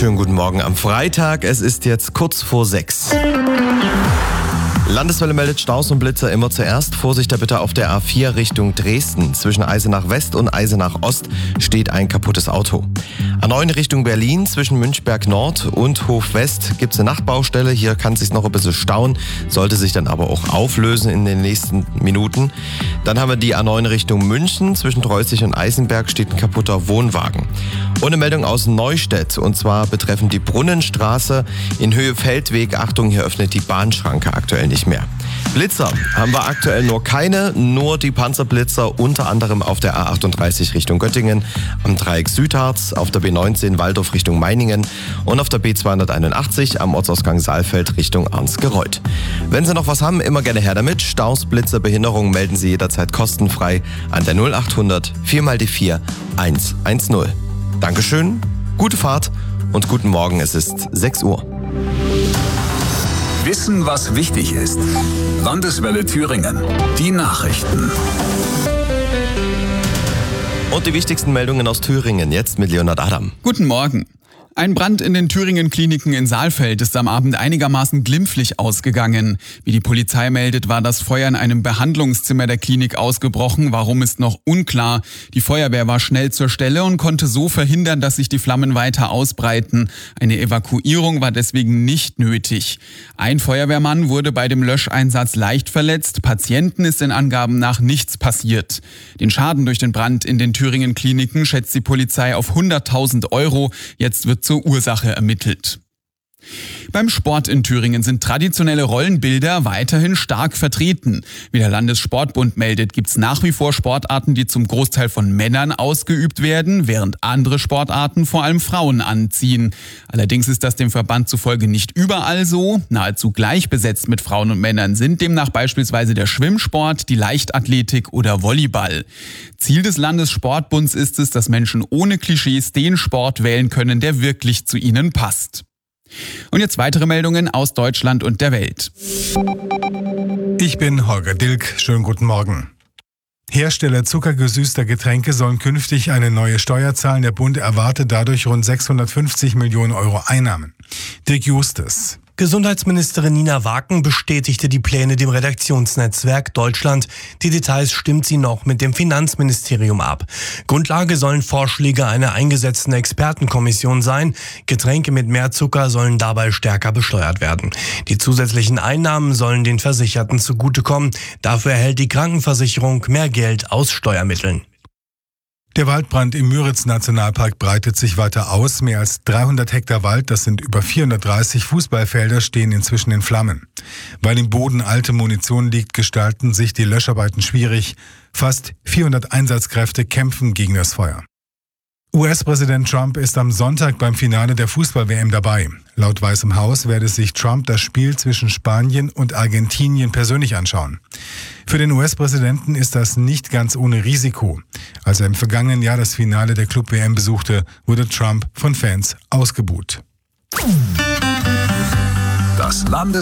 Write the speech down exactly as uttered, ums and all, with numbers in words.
Schönen guten Morgen am Freitag. Es ist jetzt kurz vor sechs. Landeswelle meldet Staus und Blitzer immer zuerst. Vorsicht da bitte auf der A vier Richtung Dresden. Zwischen Eisenach West und Eisenach Ost steht ein kaputtes Auto. A neun Richtung Berlin zwischen Münchberg Nord und Hof West gibt es eine Nachtbaustelle. Hier kann es sich noch ein bisschen stauen, sollte sich dann aber auch auflösen in den nächsten Minuten. Dann haben wir die A neun Richtung München. Zwischen Dreußig und Eisenberg steht ein kaputter Wohnwagen. Und eine Meldung aus Neustädt, und zwar betreffend die Brunnenstraße in Höhe Feldweg. Achtung, hier öffnet die Bahnschranke aktuell nicht mehr. Blitzer haben wir aktuell nur keine, nur die Panzerblitzer, unter anderem auf der A achtunddreißig Richtung Göttingen, am Dreieck Südharz, auf der B neunzehn Waldorf Richtung Meiningen und auf der B zweihunderteinundachtzig am Ortsausgang Saalfeld Richtung Arnsgereuth. Wenn Sie noch was haben, immer gerne her damit. Staus, Blitzer, Behinderungen melden Sie jederzeit kostenfrei an der null achthundert vier mal die vier eins eins null. Dankeschön, gute Fahrt und guten Morgen, es ist sechs Uhr. Wissen, was wichtig ist. Landeswelle Thüringen. Die Nachrichten. Und die wichtigsten Meldungen aus Thüringen, jetzt mit Leonhard Adam. Guten Morgen. Ein Brand in den Thüringen-Kliniken in Saalfeld ist am Abend einigermaßen glimpflich ausgegangen. Wie die Polizei meldet, war das Feuer in einem Behandlungszimmer der Klinik ausgebrochen. Warum, ist noch unklar. Die Feuerwehr war schnell zur Stelle und konnte so verhindern, dass sich die Flammen weiter ausbreiten. Eine Evakuierung war deswegen nicht nötig. Ein Feuerwehrmann wurde bei dem Löscheinsatz leicht verletzt. Patienten ist den Angaben nach nichts passiert. Den Schaden durch den Brand in den Thüringen-Kliniken schätzt die Polizei auf hunderttausend Euro. Jetzt wird zur Ursache ermittelt. Beim Sport in Thüringen sind traditionelle Rollenbilder weiterhin stark vertreten. Wie der Landessportbund meldet, gibt es nach wie vor Sportarten, die zum Großteil von Männern ausgeübt werden, während andere Sportarten vor allem Frauen anziehen. Allerdings ist das dem Verband zufolge nicht überall so. Nahezu gleich besetzt mit Frauen und Männern sind demnach beispielsweise der Schwimmsport, die Leichtathletik oder Volleyball. Ziel des Landessportbunds ist es, dass Menschen ohne Klischees den Sport wählen können, der wirklich zu ihnen passt. Und jetzt weitere Meldungen aus Deutschland und der Welt. Ich bin Holger Dilk. Schönen guten Morgen. Hersteller zuckergesüßter Getränke sollen künftig eine neue Steuer zahlen. Der Bund erwartet dadurch rund sechshundertfünfzig Millionen Euro Einnahmen. Dirk Justus. Gesundheitsministerin Nina Waken bestätigte die Pläne dem Redaktionsnetzwerk Deutschland. Die Details stimmt sie noch mit dem Finanzministerium ab. Grundlage sollen Vorschläge einer eingesetzten Expertenkommission sein. Getränke mit mehr Zucker sollen dabei stärker besteuert werden. Die zusätzlichen Einnahmen sollen den Versicherten zugutekommen. Dafür erhält die Krankenversicherung mehr Geld aus Steuermitteln. Der Waldbrand im Müritz-Nationalpark breitet sich weiter aus. Mehr als dreihundert Hektar Wald, das sind über vierhundertdreißig Fußballfelder, stehen inzwischen in Flammen. Weil im Boden alte Munition liegt, gestalten sich die Löscharbeiten schwierig. Fast vierhundert Einsatzkräfte kämpfen gegen das Feuer. U S-Präsident Trump ist am Sonntag beim Finale der Fußball-W M dabei. Laut Weißem Haus werde sich Trump das Spiel zwischen Spanien und Argentinien persönlich anschauen. Für den U S-Präsidenten ist das nicht ganz ohne Risiko. Als er im vergangenen Jahr das Finale der Club-W M besuchte, wurde Trump von Fans ausgebuht. Das Landes